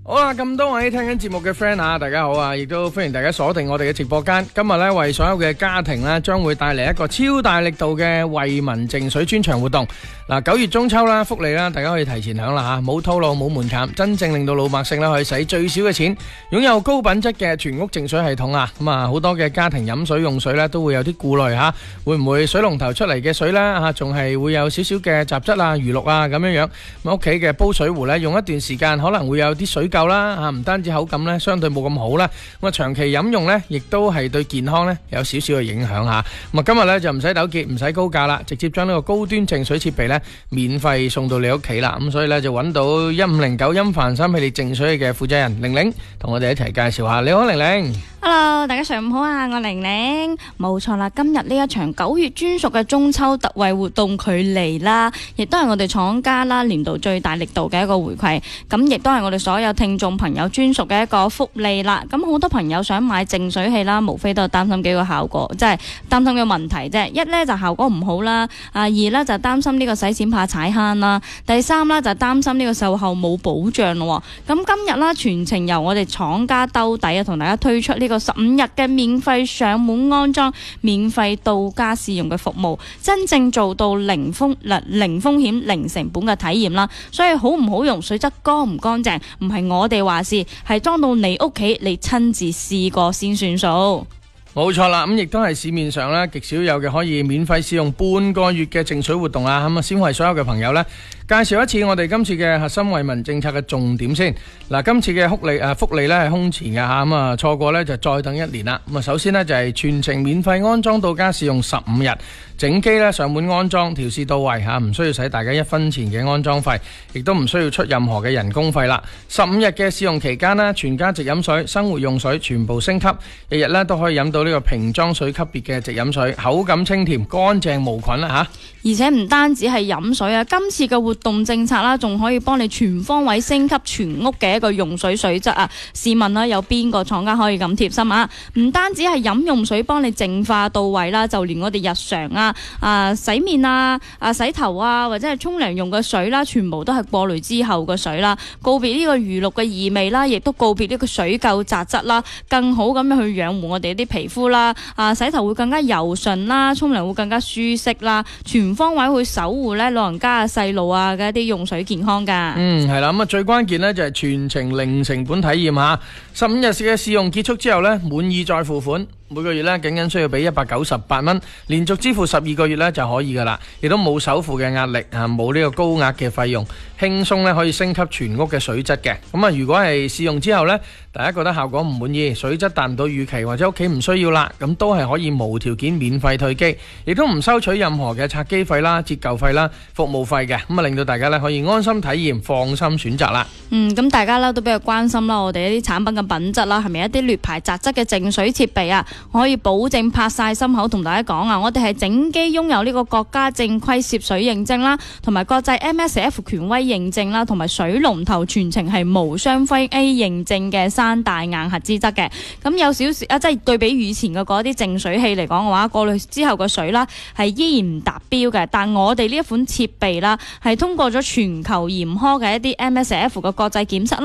好啦，咁多位聽緊節目嘅 friend 啊，大家好啊，亦都歡迎大家鎖定我哋嘅直播間。今日咧為所有嘅家庭咧，將會帶嚟一個超大力度嘅惠民淨水專場活動。嗱，9月中秋啦，福利啦，大家可以提前享啦吓，冇套路冇門檻，真正令到老百姓咧可以使最少嘅錢，擁有高品質嘅全屋淨水系統啊。咁啊，好多嘅家庭飲水用水咧都會有啲顧慮吓，會唔會水龍頭出嚟嘅水咧吓，仲係會有少少嘅雜質啊、餘氯啊咁樣樣。咁屋企嘅煲水壺咧，用一段時間可能會有啲水垢啦吓，唔單止口感咧相對冇咁好啦，咁啊長期飲用咧，亦都係對健康咧有少少嘅影響吓。咁啊今日咧就唔使糾結，唔使高價啦，直接將呢個高端淨水設備咧免費送到你屋企啦。咁所以咧就揾到1509音凡三系列淨水嘅負責人玲玲，同我哋一齊介紹下。你好，玲玲。 Hello， 大家上午好啊！我玲玲，冇錯啦，今日呢一場9月專屬嘅中秋特惠活動佢嚟啦，亦都係我哋廠家啦年度最大力度嘅一個回饋，咁亦都係我哋所有聽眾朋友專屬嘅一個福利啦。咁好多朋友想買淨水器啦，無非都係擔心幾個效果，即係擔心嘅問題啫。一呢就效果唔好啦，二呢就擔心呢個使錢怕踩慳啦，第三啦就擔心呢個售後冇保障咯。咁今日啦全程由我哋廠家兜底啊，同大家推出呢個15日嘅免費上門安裝、免費到家試用嘅服務，真正做到零風險、零成本嘅體驗啦。所以好唔好用、水質乾唔乾淨，唔係我哋話事，係裝到你屋企，你親自試過先算數。 冇錯啦，咁亦都係市面上咧極少有嘅可以免費試用半個月嘅淨水活動啊。咁啊，先為所有嘅朋友咧介紹一次我哋今次嘅核心惠民政策嘅重點先。嗱，今次嘅福利咧係空前嘅吓，咁啊錯過咧就再等1年啦。咁啊，首先呢，就係全程免費安裝到家試用15日，整機咧上門安裝，調試到位吓，唔需要使大家1分錢嘅安裝費，亦都唔需要出任何嘅人工費啦。15日嘅試用期間呢，全家直飲水、生活用水全部升級，日日咧都可以飲到呢個瓶裝水級別嘅直飲水，口感清甜、乾淨無菌啦吓。 而且唔單止係飲水啊，今次嘅活動政策啦，仲可以幫你全方位升級全屋嘅一個用水水質啊！試問啦，有邊個廠家可以咁貼心啊？唔單止係飲用水幫你淨化到位啦，就連我哋日常洗面洗頭或者係沖涼用嘅水啦，全部都係過濾之後嘅水啦，告別呢個餘氯嘅異味啦，亦都告別呢個水垢雜質啦，更好咁樣去養護我哋啲皮膚啦，洗頭會更加柔順啦，沖涼會更加舒適啦，全方位去守護咧老人家細路嘅一啲用水健康噶。 係啦，咁啊最關鍵呢就係全程零成本體驗吓，15日嘅試用結束之後呢，滿意再付款。每個月呢，僅僅需要俾198蚊，連續支付12個月呢就可以噶啦，亦都冇首付嘅壓力冇呢個高額嘅費用，輕鬆呢可以升級全屋嘅水質嘅。咁啊，如果係試用之後呢，大家覺得效果唔滿意，水質達唔到預期，或者屋企唔需要啦，咁都係可以無條件免費退機，亦都唔收取任何嘅拆機費啦、折舊費啦、服務費嘅。咁啊，令到大家呢可以安心體驗、放心選擇啦。 咁大家都比較關心啦，我哋一啲產品嘅品質啦，係咪一啲劣牌雜質嘅淨水設備啊？我可以保證拍晒心口同大家講啊，我哋係整機擁有呢個國家正規涉水認證啦，同埋國際 MSF 權威認證啦，同埋水龍頭全程係無雙非 A 認證嘅3大硬核資質嘅。咁有少少即係對比以前嘅嗰啲淨水器嚟講嘅話，過濾之後嘅水啦係依然唔達標嘅。但我哋呢一款設備啦係通過咗全球嚴苛嘅一啲 MSF 嘅國際檢測啦。